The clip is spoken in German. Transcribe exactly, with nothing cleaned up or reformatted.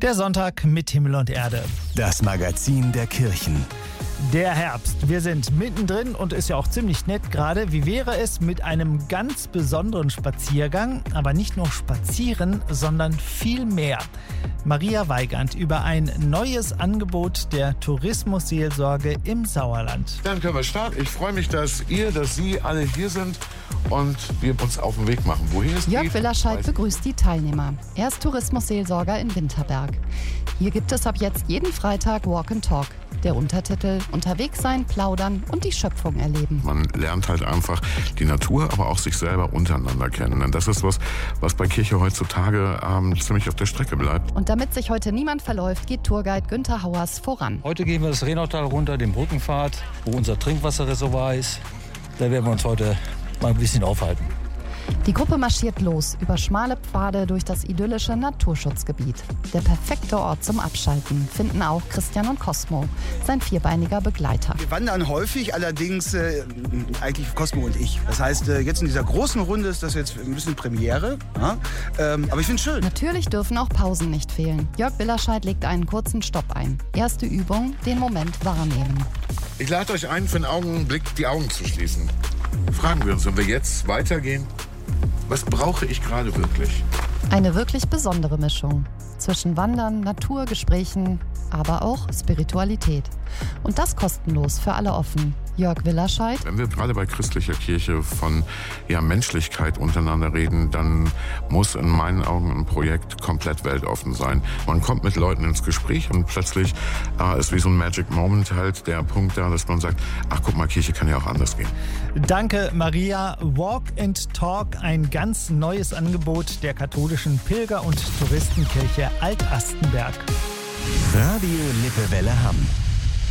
Der Sonntag mit Himmel und Erde. Das Magazin der Kirchen. Der Herbst. Wir sind mittendrin und ist ja auch ziemlich nett gerade. Wie wäre es mit einem ganz besonderen Spaziergang? Aber nicht nur spazieren, sondern viel mehr. Maria Weigand über ein neues Angebot der Tourismusseelsorge im Sauerland. Dann können wir starten. Ich freue mich, dass ihr, dass Sie alle hier sind und wir uns auf den Weg machen. Wohin es Jörg geht, Willerscheid begrüßt die Teilnehmer. Er ist Tourismusseelsorger in Winterberg. Hier gibt es ab jetzt jeden Freitag Walk and Talk. Der Untertitel: Unterwegs sein, plaudern und die Schöpfung erleben. Man lernt halt einfach die Natur, aber auch sich selber untereinander kennen. Und das ist was, was bei Kirche heutzutage ähm, ziemlich auf der Strecke bleibt. Und damit sich heute niemand verläuft, geht Tourguide Günther Hauers voran. Heute gehen wir das Rhenautal runter, den Brückenpfad, wo unser Trinkwasserreservoir ist. Da werden wir uns heute mal ein bisschen aufhalten. Die Gruppe marschiert los über schmale Pfade durch das idyllische Naturschutzgebiet. Der perfekte Ort zum Abschalten finden auch Christian und Cosmo, sein vierbeiniger Begleiter. Wir wandern häufig, allerdings äh, eigentlich Cosmo und ich. Das heißt, äh, jetzt in dieser großen Runde ist das jetzt ein bisschen Premiere. Ja? Ähm, aber ich finde es schön. Natürlich dürfen auch Pausen nicht fehlen. Jörg Willerscheid legt einen kurzen Stopp ein. Erste Übung: den Moment wahrnehmen. Ich lade euch ein, für einen Augenblick die Augen zu schließen. Fragen wir uns, wenn wir jetzt weitergehen, was brauche ich gerade wirklich? Eine wirklich besondere Mischung zwischen Wandern, Natur, Gesprächen, aber auch Spiritualität. Und das kostenlos für alle offen. Jörg Willerscheid. Wenn wir gerade bei christlicher Kirche von ja, Menschlichkeit untereinander reden, dann muss in meinen Augen ein Projekt komplett weltoffen sein. Man kommt mit Leuten ins Gespräch und plötzlich äh, ist wie so ein Magic Moment halt der Punkt da, dass man sagt, ach guck mal, Kirche kann ja auch anders gehen. Danke, Maria. Walk and Talk, ein ganz neues Angebot der katholischen Pilger- und Touristenkirche Alt-Astenberg. Radio Lippewelle Hamm.